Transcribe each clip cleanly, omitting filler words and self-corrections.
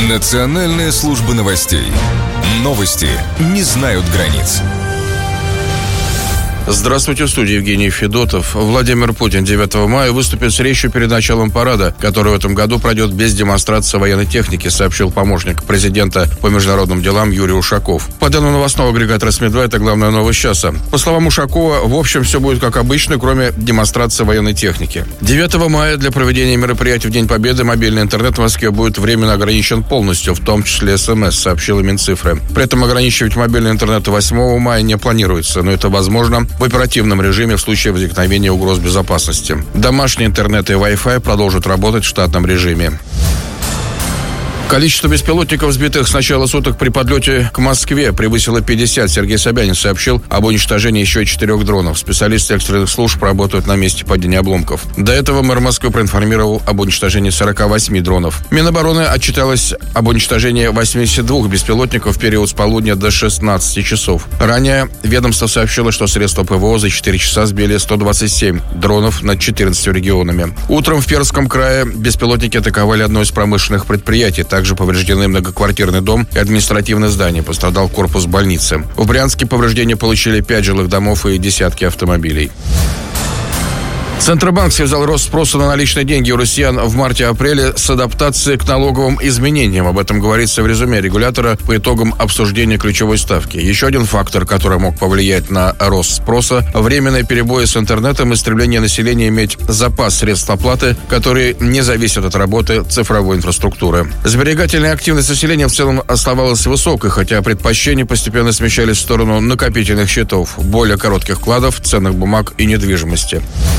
Национальная служба новостей. Новости не знают границ. Здравствуйте, в студии Евгений Федотов. Владимир Путин 9 мая выступит с речью перед началом парада, который в этом году пройдет без демонстрации военной техники, сообщил помощник президента по международным делам Юрий Ушаков. По данным новостного агрегатора СМИ-2, это главная новость часа. По словам Ушакова, в общем, все будет как обычно, кроме демонстрации военной техники. 9 мая для проведения мероприятий в День Победы мобильный интернет в Москве будет временно ограничен полностью, в том числе СМС, сообщила Минцифры. При этом ограничивать мобильный интернет 8 мая не планируется, но это возможно в оперативном режиме в случае возникновения угроз безопасности. Домашний интернет и Wi-Fi продолжат работать в штатном режиме. Количество беспилотников, сбитых с начала суток при подлете к Москве, превысило 50. Сергей Собянин сообщил об уничтожении еще 4 дронов. Специалисты экстренных служб работают на месте падения обломков. До этого мэр Москвы проинформировал об уничтожении 48 дронов. Минобороны отчиталось об уничтожении 82 беспилотников в период с полудня до 16 часов. Ранее ведомство сообщило, что средства ПВО за 4 часа сбили 127 дронов над 14 регионами. Утром в Пермском крае беспилотники атаковали одно из промышленных предприятий. Также повреждены многоквартирный дом и административное здание. Пострадал корпус больницы. В Брянске повреждения получили 5 жилых домов и десятки автомобилей. Центробанк связал рост спроса на наличные деньги у россиян в марте-апреле с адаптацией к налоговым изменениям. Об этом говорится в резюме регулятора по итогам обсуждения ключевой ставки. Еще один фактор, который мог повлиять на рост спроса – временные перебои с интернетом и стремление населения иметь запас средств оплаты, которые не зависят от работы цифровой инфраструктуры. Сберегательная активность населения в целом оставалась высокой, хотя предпочтения постепенно смещались в сторону накопительных счетов, более коротких вкладов, ценных бумаг и недвижимости.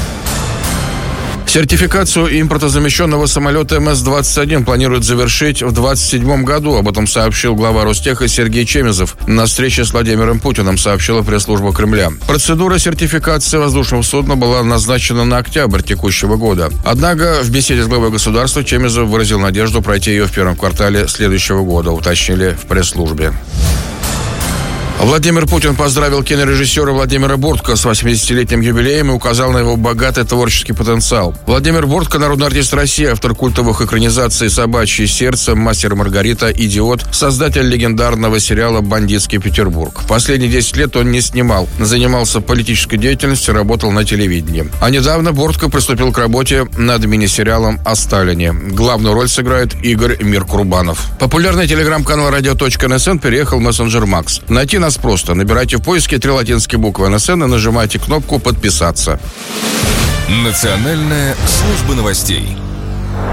Сертификацию импортозамещенного самолета МС-21 планируют завершить в 2027 году. Об этом сообщил глава Ростеха Сергей Чемезов на встрече с Владимиром Путиным, сообщила пресс-служба Кремля. Процедура сертификации воздушного судна была назначена на октябрь текущего года. Однако в беседе с главой государства Чемезов выразил надежду пройти ее в первом квартале следующего года, уточнили в пресс-службе. Владимир Путин поздравил кинорежиссера Владимира Бортко с 80-летним юбилеем и указал на его богатый творческий потенциал. Владимир Бортко – народный артист России, автор культовых экранизаций «Собачье сердце», «Мастер и Маргарита», «Идиот», создатель легендарного сериала «Бандитский Петербург». Последние 10 лет он не снимал, занимался политической деятельностью, работал на телевидении. А недавно Бортко приступил к работе над мини-сериалом о Сталине. Главную роль сыграет Игорь Миркурбанов. Популярный телеграм-канал radio.nsn переехал в мессенджер Макс. Найти нас просто. Набирайте в поиске 3 латинские буквы НСН и нажимайте кнопку «Подписаться». Национальная служба новостей.